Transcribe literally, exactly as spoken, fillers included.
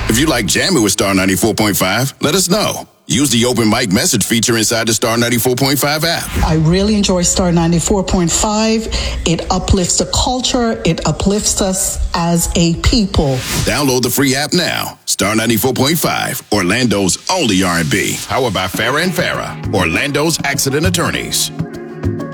If you like jamming with Star ninety-four point five, let us know. Use the open mic message feature inside the Star ninety-four point five app. I really enjoy Star ninety-four point five. It uplifts the culture. It uplifts us as a people. Download the free app now. Star ninety-four point five, Orlando's only R and B. Powered by Farrah and Farrah, Orlando's accident attorneys.